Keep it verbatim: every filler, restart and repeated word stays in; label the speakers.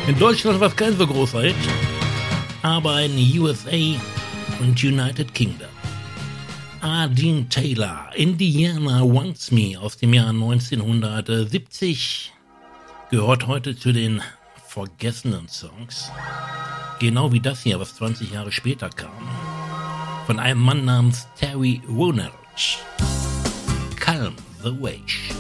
Speaker 1: In Deutschland war es kein so großer Hit, aber in U S A und United Kingdom. Ah, Dean Taylor, Indiana Wants Me aus dem Jahr neunzehnhundertsiebzig, gehört heute zu den vergessenen Songs. Genau wie das hier, was zwanzig Jahre später kam. Von einem Mann namens Terry Wonerich. Calm the Wave.